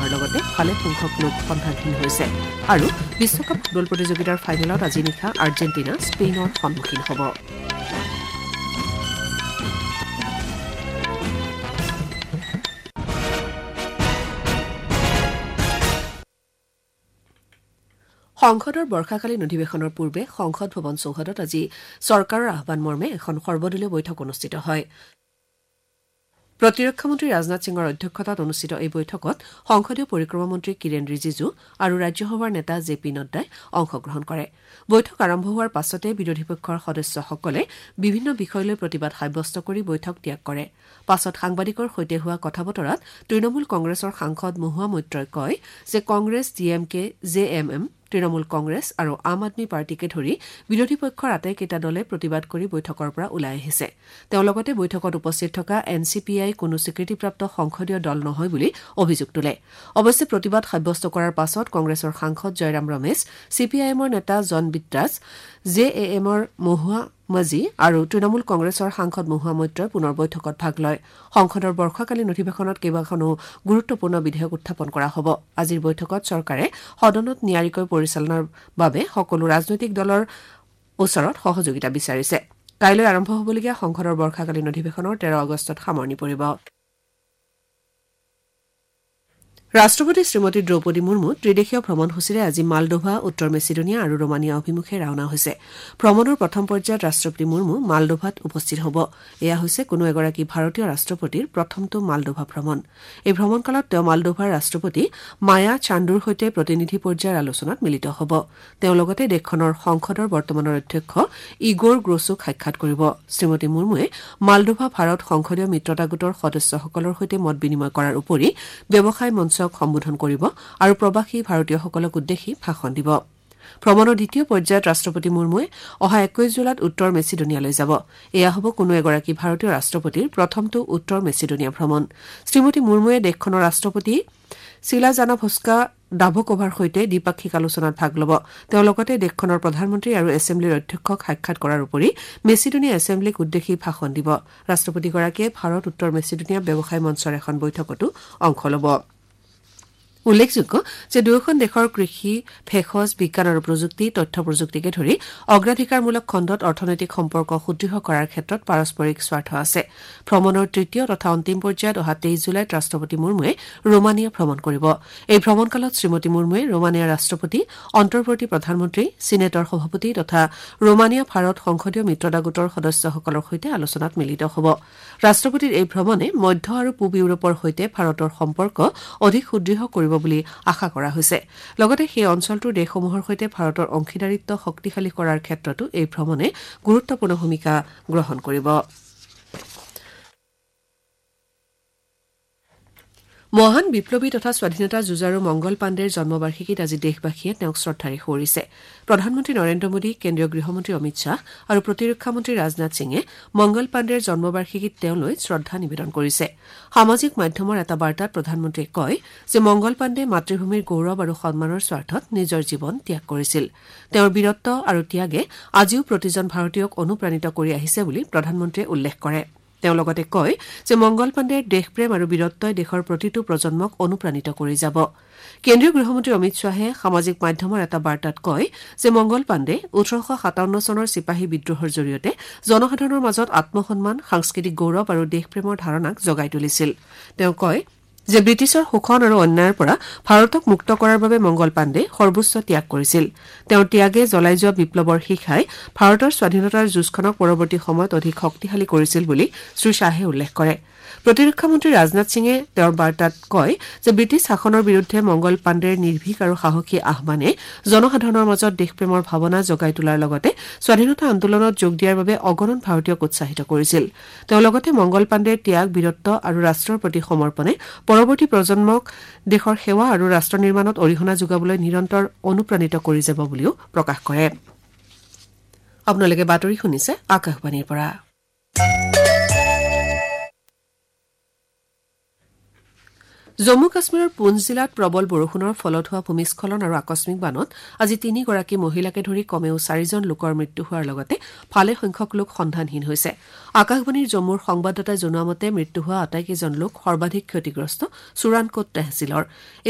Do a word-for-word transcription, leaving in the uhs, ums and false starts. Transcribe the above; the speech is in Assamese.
লগতে ভালে সংখ্যক লোক সন্ধানহীন হৈছে আৰু বিশ্বকাপ ফুটবল প্ৰতিযোগিতাৰ ফাইনেলত আজি নিশা আৰ্জেণ্টিনা স্পেইনৰ সন্মুখীন হ'ব। সংসদৰ বৰ্ষাকালীন অধিৱেশনৰ পূৰ্বে সংসদ ভৱন চৌহদত আজি চৰকাৰৰ আহ্বান মৰ্মে এখন সৰ্বদলীয় বৈঠক অনুষ্ঠিত হয়। প্ৰতিৰক্ষা মন্ত্ৰী ৰাজনাথ সিঙৰ অধ্যক্ষতাত অনুষ্ঠিত এই বৈঠকত সংসদীয় পৰিক্ৰমা মন্ত্ৰী কিৰেণ ৰিজিজু আৰু ৰাজ্যসভাৰ নেতা জে পি নড্ডাই অংশগ্ৰহণ কৰে। বৈঠক আৰম্ভ হোৱাৰ পাছতে বিৰোধী পক্ষৰ সদস্যসকলে বিভিন্ন বিষয় লৈ প্ৰতিবাদ সাব্যস্ত কৰি বৈঠক ত্যাগ কৰে। পাছত সাংবাদিকৰ সৈতে হোৱা কথা বতৰাত তৃণমূল কংগ্ৰেছৰ সাংসদ মহুৱা মৈত্ৰই কয় যে Congress D M K J M M তৃণমূল কংগ্ৰেছ আৰু আম আদমী পাৰ্টীকে ধৰি বিৰোধী পক্ষৰ আটাইকেইটা দলে প্ৰতিবাদ কৰি বৈঠকৰ পৰা ওলাই আহিছে। তেওঁ লগতে বৈঠকত উপস্থিত থকা এন চি পি আই কোনো স্বীকৃতিপ্ৰাপ্ত সংসদীয় দল নহয় বুলি অভিযোগ তোলে। অৱশ্যে প্ৰতিবাদ সাব্যস্ত কৰাৰ পাছত কংগ্ৰেছৰ সাংসদ জয়ৰাম ৰমেশ, চি পি আই এমৰ নেতা জন বিত্ৰাজ, জে এ এমৰ মহুৱা মজি আৰু তৃণমূল কংগ্ৰেছৰ সাংসদ মহুৱা মৈত্ৰই পুনৰ বৈঠকত ভাগ লয়। সংসদৰ বৰ্ষাকালীন অধিৱেশনত কেইবাখনো গুৰুত্বপূৰ্ণ বিধেয়ক উত্থাপন কৰা হ'ব। আজিৰ বৈঠকত চৰকাৰে সদনত নিয়াৰিকৈ পৰিচালনাৰ বাবে সকলো ৰাজনৈতিক দলৰ ওচৰত সহযোগিতা বিচাৰিছে। কাইলৈ আৰম্ভ হ'বলগীয়া সংসদৰ বৰ্ষাকালীন অধিৱেশনৰ তেৰ আগষ্টত সামৰণি পৰিব। ৰাষ্ট্ৰপতি শ্ৰীমতী দ্ৰৌপদী মুৰ্মু ত্ৰিদেশীয় ভ্ৰমণসূচীৰে আজি মালডোভা, উত্তৰ মেচিডোনিয়া আৰু ৰোমানিয়া অভিমুখে ৰাওনা হৈছে। ভ্ৰমণৰ প্ৰথম পৰ্যায়ত ৰাষ্ট্ৰপতি মুৰ্মু মালডোভাত উপস্থিত হ'ব। এয়া হৈছে কোনো এগৰাকী ভাৰতীয় ৰাষ্ট্ৰপতিৰ প্ৰথমটো মালডোভা ভ্ৰমণ। এই ভ্ৰমণকালত তেওঁ মালডোভাৰ ৰাষ্ট্ৰপতি মায়া চাণ্ডুৰ সৈতে প্ৰতিনিধি পৰ্যায়ৰ আলোচনাত মিলিত হ'ব। তেওঁ লগতে দেশখনৰ সংসদৰ বৰ্তমানৰ অধ্যক্ষ ইগোৰ গ্ৰোছক সাক্ষাৎ কৰিব। শ্ৰীমতী মুৰ্মুৱে মালডোভা ভাৰত সংসদীয় মিত্ৰতা গোটৰ সদস্যসকলৰ সৈতে মত বিনিময় কৰাৰ উপৰি ব্যৱসায় মঞ্চ সম্বোধন কৰিব আৰু প্ৰৱাসী ভাৰতীয়সকলক উদ্দেশ্যি ভাষণ দিব। ভ্ৰমণৰ দ্বিতীয় পৰ্যায়ত ৰাষ্ট্ৰপতি মুৰ্মুৱে অহা একৈশ জুলাইত উত্তৰ মেচিডোনিয়ালৈ যাব। এয়া হ'ব কোনো এগৰাকী ভাৰতীয় ৰাষ্ট্ৰপতিৰ প্ৰথমটো উত্তৰ মেচিডোনিয়া ভ্ৰমণ। শ্ৰীমতী মুৰ্মুৱে দেশখনৰ ৰাষ্ট্ৰপতি চিলাজানাভস্কা ডাভোকোভাৰ সৈতে দ্বিপাক্ষিক আলোচনাত ভাগ ল'ব। তেওঁ লগতে দেশখনৰ প্ৰধানমন্ত্ৰী আৰু এছেম্বলিৰ অধ্যক্ষক সাক্ষাৎ কৰাৰ উপৰি মেচিডোনিয়া এছেম্বলিক উদ্দেশ্যি ভাষণ দিব। ৰাষ্ট্ৰপতিগৰাকীয়ে ভাৰত উত্তৰ মেচিডোনিয়া ব্যৱসায় মঞ্চৰ এখন বৈঠকতো অংশ ল'ব। উল্লেখযোগ্য যে দুয়োখন দেশৰ কৃষি, ভেষজ, বিজ্ঞান আৰু প্ৰযুক্তি, তথ্য প্ৰযুক্তিকে ধৰি অগ্ৰাধিকাৰমূলক খণ্ডত অৰ্থনৈতিক সম্পৰ্ক সুদৃঢ় কৰাৰ ক্ষেত্ৰত পাৰস্পৰিক স্বাৰ্থ আছে। ভ্ৰমণৰ তৃতীয় তথা অন্তিম পৰ্যায়ত অহা তেইশ জুলাইত ৰাষ্ট্ৰপতি মুৰ্মুৱে ৰোমানিয়া ভ্ৰমণ কৰিব। এই ভ্ৰমণকালত শ্ৰীমতী মুৰ্মুৱে ৰোমানিয়াৰ ৰাষ্ট্ৰপতি, অন্তৰ্বৰ্তী প্ৰধানমন্ত্ৰী, চিনেটৰ সভাপতি তথা ৰোমানিয়া ভাৰত সংসদীয় মিত্ৰতা গোটৰ সদস্যসকলৰ সৈতে আলোচনাত মিলিত হ'ব। ৰাষ্ট্ৰপতিৰ এই ভ্ৰমণে মধ্য আৰু পূব ইউৰোপৰ সৈতে ভাৰতৰ সম্পৰ্ক অধিক সুদৃঢ় কৰিব বুলি আশা কৰা হৈছে। লগতে সেই অঞ্চলটোৰ দেশসমূহৰ সৈতে ভাৰতৰ অংশীদাৰিত্ব শক্তিশালী কৰাৰ ক্ষেত্ৰতো এই ভ্ৰমণে গুৰুত্বপূৰ্ণ ভূমিকা গ্ৰহণ কৰিব। মহান বিপ্লৱী তথা স্বাধীনতা যুঁজাৰু মংগল পাণ্ডেৰ জন্মবাৰ্ষিকীত আজি দেশবাসীয়ে তেওঁক শ্ৰদ্ধাৰে সুঁৱৰিছে। প্ৰধানমন্ত্ৰী নৰেন্দ্ৰ মোদী, কেন্দ্ৰীয় গৃহমন্ত্ৰী অমিত শ্বাহ আৰু প্ৰতিৰক্ষা মন্ত্ৰী ৰাজনাথ সিঙে মংগল পাণ্ডেৰ জন্মবাৰ্ষিকীত তেওঁলৈ শ্ৰদ্ধা নিবেদন কৰিছে। সামাজিক মাধ্যমৰ এটা বাৰ্তাত প্ৰধানমন্ত্ৰীয়ে কয় যে মংগল পাণ্ডে মাতৃভূমিৰ গৌৰৱ আৰু সন্মানৰ স্বাৰ্থত নিজৰ জীৱন ত্যাগ কৰিছিল। তেওঁৰ বীৰত্ব আৰু ত্যাগে আজিও প্ৰতিজন ভাৰতীয়ক অনুপ্ৰাণিত কৰি আহিছে বুলি প্ৰধানমন্ত্ৰীয়ে উল্লেখ কৰে। তেওঁ লগতে কয় যে মংগল পাণ্ডেৰ দেশপ্ৰেম আৰু বীৰত্বই দেশৰ প্ৰতিটো প্ৰজন্মক অনুপ্ৰাণিত কৰি যাব। কেন্দ্ৰীয় গৃহমন্ত্ৰী অমিত শ্বাহে সামাজিক মাধ্যমৰ এটা বাৰ্তাত কয় যে মংগল পাণ্ডে ওঠৰশ সাতাৱন্ন চনৰ চিপাহী বিদ্ৰোহৰ জৰিয়তে জনসাধাৰণৰ মাজত আত্মসন্মান, সাংস্কৃতিক গৌৰৱ আৰু দেশপ্ৰেমৰ ধাৰণাক জগাই তুলিছিল। তেওঁ কয় যে ব্ৰিটিছৰ শোষণ আৰু অন্যায়ৰ পৰা ভাৰতক মুক্ত কৰাৰ বাবে মংগল পাণ্ডে সৰ্বোচ্চ ত্যাগ কৰিছিল। তেওঁৰ ত্যাগে জ্বলাই যোৱা বিপ্লৱৰ শিখাই ভাৰতৰ স্বাধীনতাৰ যুঁজখনক পৰৱৰ্তী সময়ত অধিক শক্তিশালী কৰিছিল বুলি শ্ৰীশ্বাহে উল্লেখ কৰে। প্ৰতিৰক্ষা মন্ত্ৰী ৰাজনাথ সিঙে তেওঁৰ বাৰ্তাত কয় যে ব্ৰিটিছ শাসনৰ বিৰুদ্ধে মংগল পাণ্ডেৰ নিৰ্ভীক আৰু সাহসী আহ্বানে জনসাধাৰণৰ মাজত দেশপ্ৰেমৰ ভাৱনা জগাই তোলাৰ লগতে স্বাধীনতা আন্দোলনত যোগ দিয়াৰ বাবে অগণন ভাৰতীয়ক উৎসাহিত কৰিছিল। তেওঁ লগতে মংগল পাণ্ডেৰ ত্যাগ, বীৰত্ব আৰু ৰাষ্ট্ৰৰ প্ৰতি সমৰ্পণে পৰৱৰ্তী প্ৰজন্মক দেশৰ সেৱা আৰু ৰাষ্ট্ৰ নিৰ্মাণত অৰিহণা যোগাবলৈ নিৰন্তৰ অনুপ্ৰাণিত কৰি যাব বুলিও প্ৰকাশ কৰে। আপোনালোকে বাতৰি শুনিছে আকাশবাণীৰ পৰা। জম্মু কাশ্মীৰৰ পুঞ্চ জিলাত প্ৰবল বৰষুণৰ ফলত হোৱা ভূমিস্খলন আৰু আকস্মিক বানত আজি তিনিগৰাকী মহিলাকে ধৰি কমেও চাৰিজন লোকৰ মৃত্যু হোৱাৰ লগতে ভালে সংখ্যক লোক সন্ধানহীন হৈছে। আকাশবাণীৰ জম্মুৰ সংবাদদাতাই জনোৱা মতে মৃত্যু হোৱা আটাইকেইজন লোক সৰ্বাধিক ক্ষতিগ্ৰস্ত চুৰানকোট তেহছিলৰ।